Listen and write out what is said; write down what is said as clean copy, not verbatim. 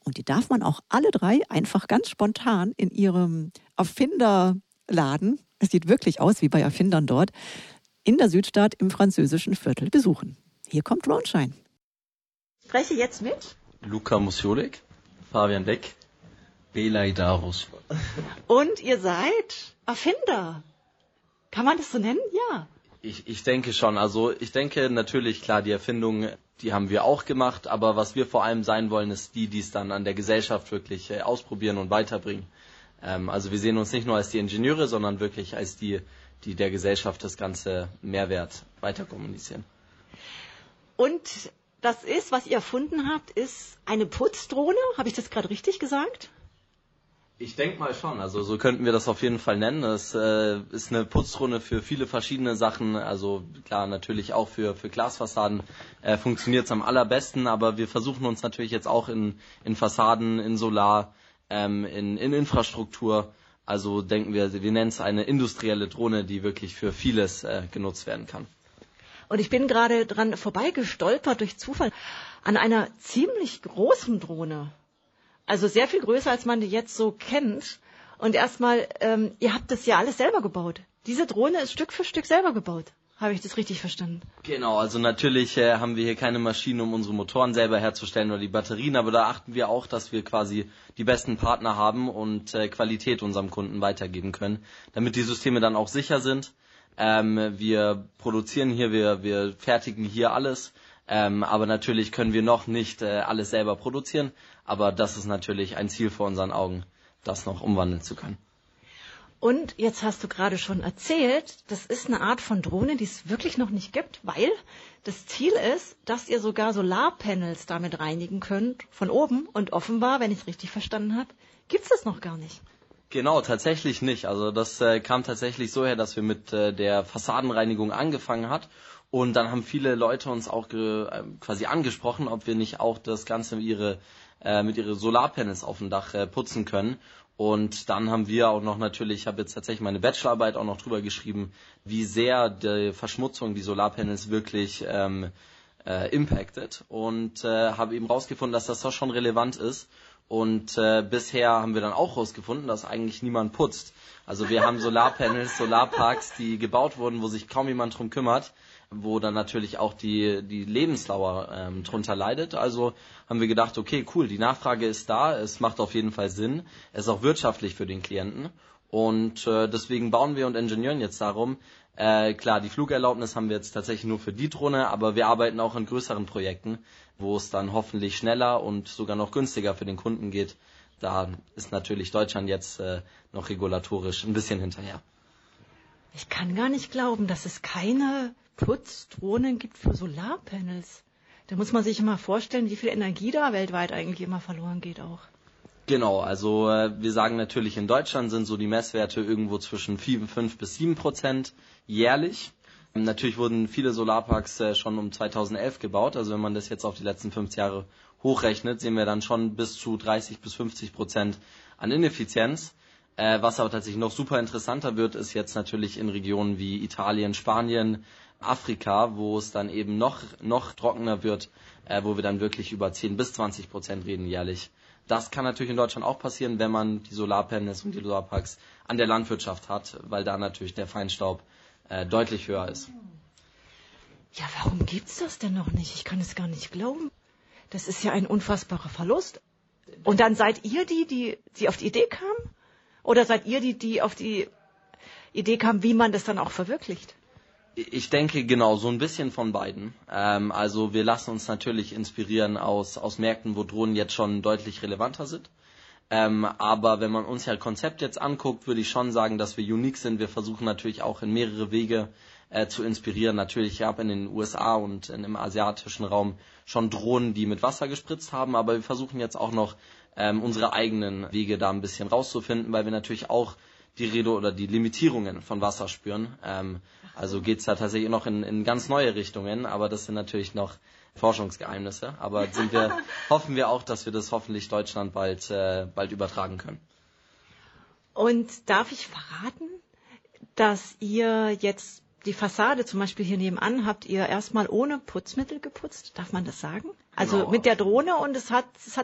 Und die darf man auch alle 3 einfach ganz spontan in ihrem Erfinderladen, es sieht wirklich aus wie bei Erfindern dort, in der Südstadt im französischen Viertel besuchen. Hier kommt Ronshine. Spreche jetzt mit Luca Musjolik, Fabian Beck, Belay Darus. Und ihr seid Erfinder. Kann man das so nennen? Ja. Ich denke schon. Also ich denke natürlich, klar, die Erfindung, die haben wir auch gemacht, aber was wir vor allem sein wollen, ist die es dann an der Gesellschaft wirklich ausprobieren und weiterbringen. Also wir sehen uns nicht nur als die Ingenieure, sondern wirklich als die der Gesellschaft das ganze Mehrwert weiter kommunizieren. Und das ist, was ihr erfunden habt, ist eine Putzdrohne. Habe ich das gerade richtig gesagt? Ich denke mal schon, also so könnten wir das auf jeden Fall nennen. Es ist eine Putzdrohne für viele verschiedene Sachen, also klar natürlich auch für Glasfassaden funktioniert es am allerbesten, aber wir versuchen uns natürlich jetzt auch in Fassaden, in Solar, in Infrastruktur, also denken wir nennen es eine industrielle Drohne, die wirklich für vieles genutzt werden kann. Und ich bin gerade dran vorbeigestolpert durch Zufall an einer ziemlich großen Drohne. Also sehr viel größer, als man die jetzt so kennt. Und erstmal, ihr habt das ja alles selber gebaut. Diese Drohne ist Stück für Stück selber gebaut. Habe ich das richtig verstanden? Genau, also natürlich haben wir hier keine Maschinen, um unsere Motoren selber herzustellen oder die Batterien, aber da achten wir auch, dass wir quasi die besten Partner haben und Qualität unserem Kunden weitergeben können, damit die Systeme dann auch sicher sind. Wir produzieren hier, wir fertigen hier alles. Aber natürlich können wir noch nicht alles selber produzieren, aber das ist natürlich ein Ziel vor unseren Augen, das noch umwandeln zu können. Und jetzt hast du gerade schon erzählt, das ist eine Art von Drohne, die es wirklich noch nicht gibt, weil das Ziel ist, dass ihr sogar Solarpanels damit reinigen könnt, von oben. Und offenbar, wenn ich es richtig verstanden habe, gibt es das noch gar nicht. Genau, tatsächlich nicht. Also das kam tatsächlich so her, dass wir mit der Fassadenreinigung angefangen hat. Und dann haben viele Leute uns auch quasi angesprochen, ob wir nicht auch das Ganze mit ihre Solarpanels auf dem Dach putzen können. Und dann haben wir auch noch natürlich, ich habe jetzt tatsächlich meine Bachelorarbeit auch noch drüber geschrieben, wie sehr die Verschmutzung die Solarpanels wirklich impactet. Und habe eben rausgefunden, dass das doch schon relevant ist. Und bisher haben wir dann auch rausgefunden, dass eigentlich niemand putzt. Also wir haben Solarpanels, Solarparks, die gebaut wurden, wo sich kaum jemand drum kümmert, wo dann natürlich auch die Lebensdauer drunter leidet. Also haben wir gedacht, okay, cool, die Nachfrage ist da, es macht auf jeden Fall Sinn, es ist auch wirtschaftlich für den Klienten. Und deswegen bauen wir und ingenieren jetzt darum. Klar, die Flugerlaubnis haben wir jetzt tatsächlich nur für die Drohne, aber wir arbeiten auch in größeren Projekten, wo es dann hoffentlich schneller und sogar noch günstiger für den Kunden geht. Da ist natürlich Deutschland jetzt noch regulatorisch ein bisschen hinterher. Ich kann gar nicht glauben, dass es keine Putzdrohnen gibt für Solarpanels. Da muss man sich immer vorstellen, wie viel Energie da weltweit eigentlich immer verloren geht auch. Genau, also wir sagen natürlich, in Deutschland sind so die Messwerte irgendwo zwischen 5 bis 7% jährlich. Natürlich wurden viele Solarparks schon um 2011 gebaut, also wenn man das jetzt auf die letzten 5 Jahre hochrechnet, sehen wir dann schon bis zu 30 bis 50% an Ineffizienz. Was aber tatsächlich noch super interessanter wird, ist jetzt natürlich in Regionen wie Italien, Spanien, Afrika, wo es dann eben noch trockener wird, wo wir dann wirklich über 10 bis 20% reden jährlich. Das kann natürlich in Deutschland auch passieren, wenn man die Solarpanels und die Solarparks an der Landwirtschaft hat, weil da natürlich der Feinstaub deutlich höher ist. Ja, warum gibt's das denn noch nicht? Ich kann es gar nicht glauben. Das ist ja ein unfassbarer Verlust. Und dann seid ihr die auf die Idee kamen? Oder seid ihr die auf die Idee kamen, wie man das dann auch verwirklicht? Ich denke genau, so ein bisschen von beiden. Also wir lassen uns natürlich inspirieren aus Märkten, wo Drohnen jetzt schon deutlich relevanter sind. Aber wenn man uns ja Konzept jetzt anguckt, würde ich schon sagen, dass wir unique sind. Wir versuchen natürlich auch in mehrere Wege zu inspirieren. Natürlich, ich habe in den USA und im asiatischen Raum schon Drohnen, die mit Wasser gespritzt haben, aber wir versuchen jetzt auch noch unsere eigenen Wege da ein bisschen rauszufinden, weil wir natürlich auch die Limitierungen von Wasser spüren. Also geht's da tatsächlich noch in ganz neue Richtungen, aber das sind natürlich noch Forschungsgeheimnisse. Aber hoffen wir auch, dass wir das hoffentlich Deutschland bald übertragen können. Und darf ich verraten, dass ihr jetzt die Fassade zum Beispiel hier nebenan habt ihr erstmal ohne Putzmittel geputzt? Darf man das sagen? Also genau. Mit der Drohne und es hat